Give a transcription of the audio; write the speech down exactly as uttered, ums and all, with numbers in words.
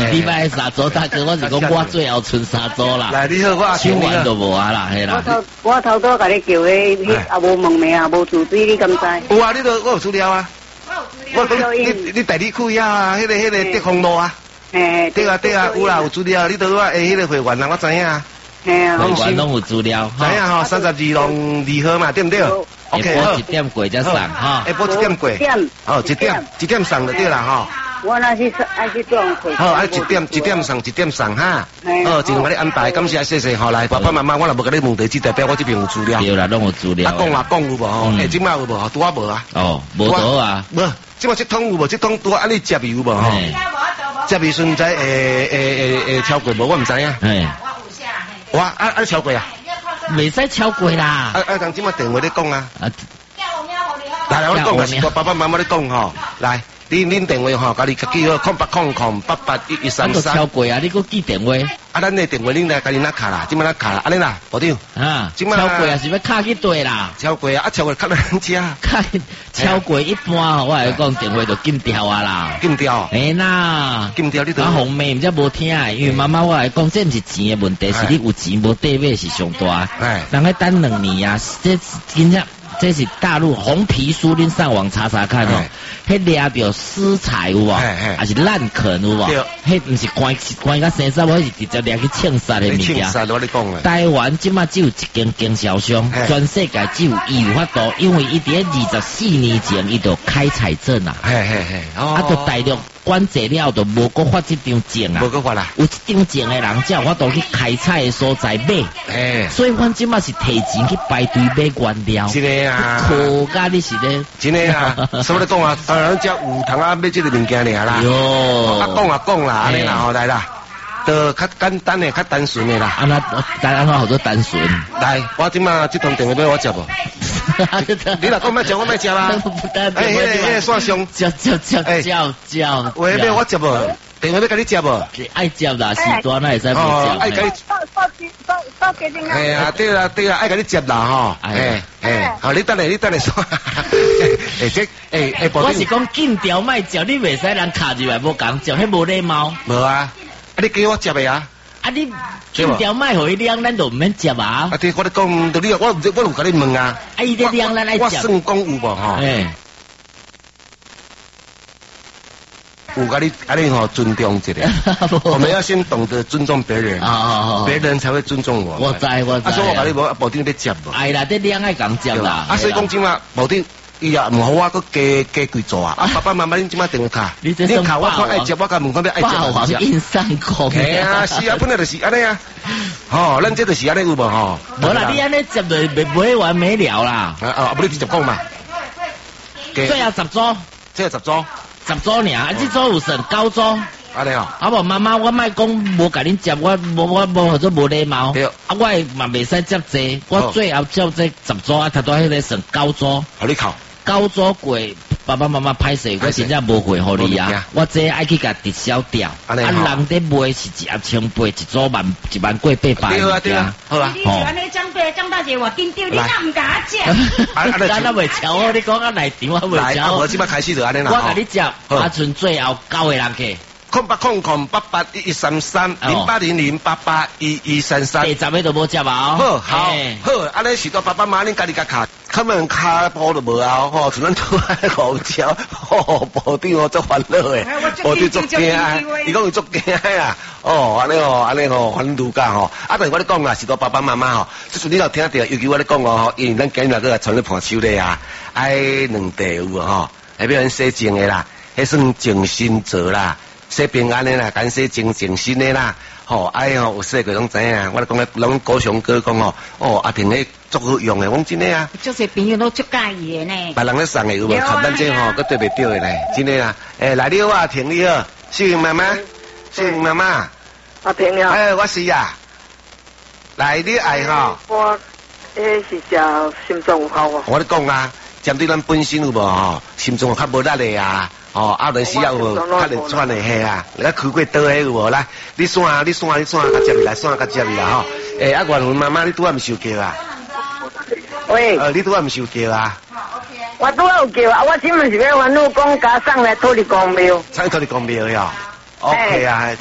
你买三组大哥，我是讲我最后剩三组啦。 来，你好，我抢完就无啊啦，嘿啦。 我头我头拄甲你叫迄迄也无问名也无住址，你敢知？ 有啊，你都我有资料啊。我讲你你代理区呀啊，迄个迄个德丰路啊。 嘿。 对啊对啊，有啦有资料，你都我诶迄个会员啦，我知影啊。 嘿啊。 会员拢有资料。 知影吼，三十二弄二号嘛，对不对？ 下晡一点过才上哈。 下晡一点过。 点。 哦，一点一点上就对啦哈。 我那是爱去装货。 好，啊一点一点上一点上哈。哦，尽量给你安排，感谢谢谢，好来，爸爸妈妈，我若无甲你问地址，代表我这边有资料。 对啦，拢有资料。 啊，讲啊讲有无吼？诶，即摆有无吼？拄啊无啊。 哦，无多啊。 无，即摆这通有无？这通拄啊，安尼接有无吼？接时阵在诶诶诶诶超过无？我唔知影。 嘿。 我啊啊超过啊？ 未使超过啦。 啊啊，当即摆电话咧讲啊。来，我讲是爸爸妈妈咧讲吼，来。你恁电话吼，家己记好，空八空空八八一一三三。 超过啊！你搁记电话？ 啊，咱的电话恁来家己哪卡啦？即摆哪卡啦？安尼啦，部长。 啊，超过啊，是要卡去对啦。 超过啊，啊超过卡咱遮。 卡超过一般吼，我来讲电话就禁掉啊啦。 禁掉。 哎啦， 禁掉你都。 啊，红妹唔则无听，因为妈妈我来讲，这毋是钱的问题，是你有钱无地位是上大。哎。人喺等两年啊，这真正。这是大陆红皮书，恁上网查查看哦。迄掠着私财有无？还是滥垦有无？迄毋是关关甲生杀，我是直接掠去枪杀的物件。枪杀我咧讲啊。台湾即马只有一间经销商，全世界只有伊有法度，因为伊伫二十四年前伊就开采证啊。嘿嘿嘿。啊，就大陆管制了，就无搁发这张证啊。无搁发啦。有这张证的人，才有法度去开采的所在买。哎。所以阮即马是提钱去排队买原料。是的。可家你是咧， 真诶啊！所以咧讲啊，当然只有通啊买这个物件尔啦。哟，啊讲啊讲啦，安尼啦，好来啦，都较简单诶，较单纯诶啦。 啊那单安怎好多单纯？ 来，我即马这通电话要我接无？你若讲要接，我要接啦。哎，迄个迄个线上接接接接接， 喂，要我接无？电话要甲你接无？ 爱接啦，时段那会使无接。 爱甲你。哎呀，对啦对啦，爱甲你接啦吼。哎哎，好，你等下你等下说。哎这哎哎， 我是讲禁掉卖接，你袂使人卡入来无讲接，迄无礼貌。 无啊，啊你叫我接的啊？ 啊你禁掉卖互伊量，咱就唔免接啊。 啊对，我咧讲，就你我我有甲你问啊。 啊伊咧量咱来接。 我算讲有无吼？哎。有甲你安尼吼尊重一下，我们要先懂得尊重别人，别人才会尊重我。 我知我知。 啊，所以我甲你无保定咧接无。 哎啦，这两爱讲接啦。 啊，所以讲即马保定伊也唔好我搁加加贵做啊。啊，爸爸妈妈恁即马电话卡，你卡我看爱接，我甲问看要爱接。 霸王硬上弓。 系啊，是啊，本来就是安尼啊。吼，咱这就是安尼有无吼？ 无啦，你安尼接就没完没了啦。 啊啊，不你直接讲嘛。 最后十组， 最后十组。 十组尔，啊，这组有剩九组。 安尼哦。 啊无妈妈，我莫讲无甲恁接，我无我无或者无礼貌。对。啊，我嘛袂使接济，我最后接这十组啊，他都迄个剩九组。 互你扣。 九组过，爸爸妈妈歹势，我真正无回互你啊！我这爱去甲直销掉。啊，人伫卖是一盒千八，一组万一万过八百。 对啊对啊，好啊。 你安尼长辈长大姐我紧张，你哪唔甲我接？ 咱咱袂超好，你讲啊内场我袂超好。 我即摆开始就安尼啦。 我甲你接，啊剩最后九个人去。 空八空空八八一一三三零八零零八八一一三三。 第十个都无接啊。 好，好，好，安尼是到爸爸妈妈恁家己甲卡。他们卡包都无啊，吼，只能拖来口交，吼，保定我做烦恼诶，保定做惊啊，伊讲伊做惊啊，哦，安尼哦，安尼哦，烦度假吼，啊，但是我咧讲啦，是到爸爸妈妈吼，即阵你若听到，尤其我咧讲哦，因为咱今日个传咧盘手咧啊，爱两地有无吼，下边洗净诶啦，迄算净身做啦，洗平安诶啦，干洗净净身诶啦。吼，哎吼，有说过拢知影，我咧讲咧，拢高雄哥讲吼，哦，阿婷咧足好用诶，讲真诶啊。 足些朋友都足介意诶呢。 别人咧送诶有无？看咱这吼，佫对袂着诶咧，真诶啊。诶，来你好，阿婷你好，秀英妈妈，秀英妈妈。 阿婷你好。 哎，我是啊。来，你爱吼。 我，诶是食心脏有效啊。 我咧讲啊，针对咱本身有无吼，心脏较无力诶啊。哦，啊，人时啊有较连串的嘿啊，你开过刀的有无来？你算啊，你算啊，你算啊，甲接你来，算啊，甲接你啦吼。诶，啊，元文妈妈，你拄啊毋受叫啊？ 喂。 呃，你拄啊毋受叫啊？ 我拄啊有叫啊，我请问是要烦恼讲家送来土地公庙。 送土地公庙哟。OK 啊。